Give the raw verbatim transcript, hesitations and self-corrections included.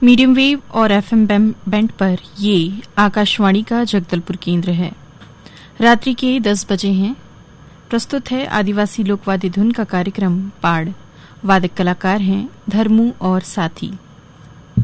Medium wave और FM band पर ये आकाशवाणी का जगदलपुर केंद्र है। रात्रि के दस बजे हैं। प्रस्तुत है आदिवासी लोकवाद्य धुन का कार्यक्रम पाड़। वादक कलाकार हैं धर्मू और साथी।